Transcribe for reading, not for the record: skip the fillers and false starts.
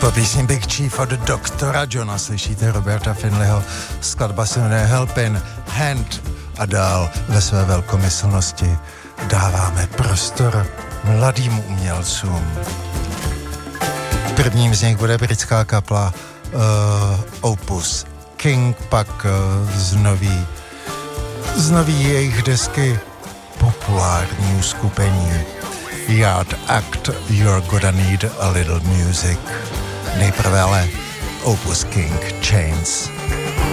bylo písní Big Chief od doktora Johna, slyšíte Roberta Finleyho, skladba se jmenuje Helpin Hand a dál ve své velkomyslnosti dáváme prostor mladým umělcům. Prvním z nich bude britská kapla Opus King, pak z nový jejich desky populární uskupení Yard Act, You're Gonna Need a Little Music. Nejprve ale Opus King, Chains.